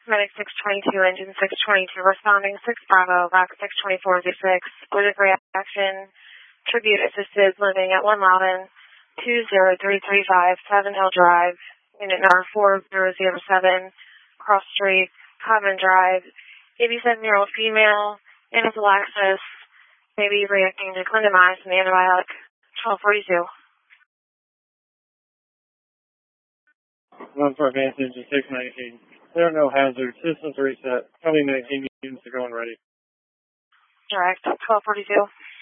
Medic 622, engine 622, responding 6 Bravo, back 62406, allergic reaction, tribute assisted living at 1 Loudon, 20335, 7 Hill Drive, unit number 4007, Cross Street, Common Drive, 87-year-old female, anaphylaxis, maybe reacting to clindamycin and antibiotic, 1242. One for advanced engine 619. There are no hazards. Systems reset. Coming 19 units to go and ready. Direct, 1242.